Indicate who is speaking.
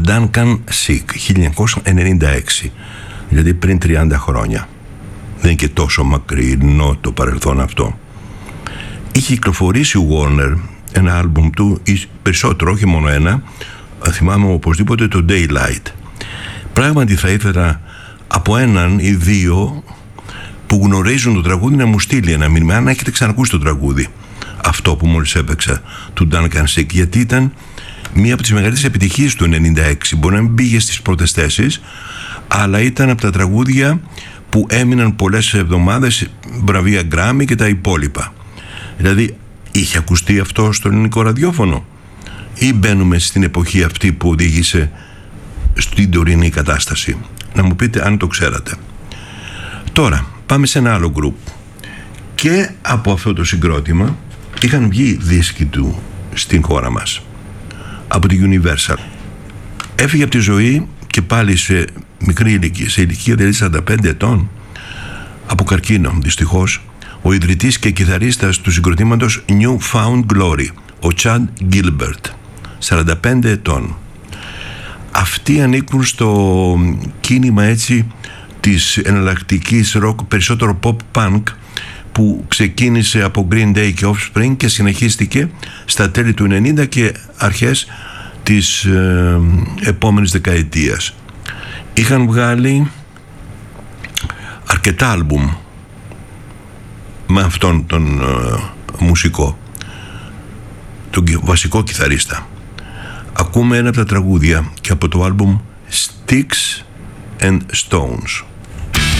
Speaker 1: Duncan Sick, 1996, δηλαδή πριν 30 χρόνια. Δεν είναι και τόσο μακρινό το παρελθόν αυτό. Είχε κυκλοφορήσει ο Warner ένα άλμπουμ του, ή περισσότερο, όχι μόνο ένα, θυμάμαι οπωσδήποτε το Daylight. Πράγματι θα ήθελα από έναν ή δύο που γνωρίζουν το τραγούδι να μου στείλει ένα μήνυμα, αν έχετε ξανακούσει το τραγούδι αυτό που μόλις έπαιξα του Duncan Sick, γιατί ήταν μία από τις μεγαλύτερες επιτυχίες του 96. Μπορεί να μην πήγε στις πρώτες θέσεις, αλλά ήταν από τα τραγούδια που έμειναν πολλές εβδομάδες, βραβεία Grammy και τα υπόλοιπα. Δηλαδή, είχε ακουστεί αυτό στο ελληνικό ραδιόφωνο, ή μπαίνουμε στην εποχή αυτή που οδήγησε στην τωρινή κατάσταση? Να μου πείτε αν το ξέρατε. Τώρα πάμε σε ένα άλλο γκρουπ. Και από αυτό το συγκρότημα είχαν βγει δίσκοι του στην χώρα μας, από τη Universal. Έφυγε από τη ζωή και πάλι σε μικρή ηλικία, σε ηλικία δηλαδή 45 ετών, από καρκίνο δυστυχώς, ο ιδρυτής και κιθαρίστας του συγκροτήματος New Found Glory, ο Chad Gilbert, 45 ετών. Αυτοί ανήκουν στο κίνημα έτσι της εναλλακτικής ροκ, περισσότερο pop-punk, που ξεκίνησε από Green Day και Offspring και συνεχίστηκε στα τέλη του 90 και αρχές της επόμενης δεκαετίας. Είχαν βγάλει αρκετά άλμπουμ με αυτόν τον μουσικό, τον βασικό κιθαρίστα. Ακούμε ένα από τα τραγούδια και από το άλμπουμ Sticks and Stones.